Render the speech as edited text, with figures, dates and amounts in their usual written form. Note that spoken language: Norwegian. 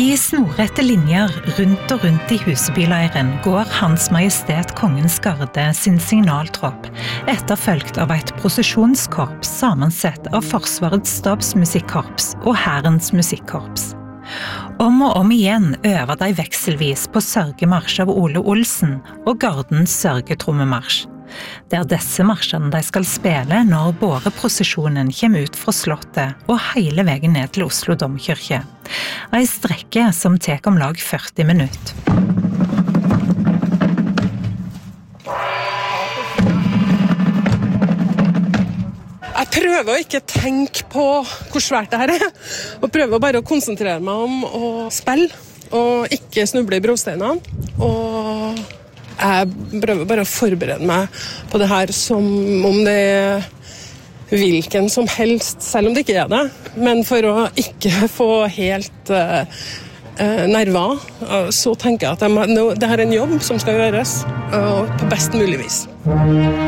I snorrette linjer rundt og rundt I Husebyleiren går Hans Majestet Kongens Garde sin signaltropp, etterfølgt av et prosesjonskorps sammensett av Forsvarets stabsmusikkorps og Hærens musikkorps. Om og om igjen øver de vekselvis på sørgemarsj av Ole Olsen og Gardens sørgetrommemarsj. Det disse marsjene de skal spille når båreprosesjonen kommer ut fra slottet og hele veien ned til Oslo Domkirke. En strekke som tar om lag 40 minutter. Jeg prøver å ikke tenke på hvor svært det her og prøver bare å konsentrere meg om å spille og ikke snuble I brosteinene. Og jeg prøver bare å forberede meg på det her som om det hvilken som helst, selv om det ikke det, men for å ikke få helt nerver, så tenker jeg at det her en jobb som skal gjøres på best mulig vis.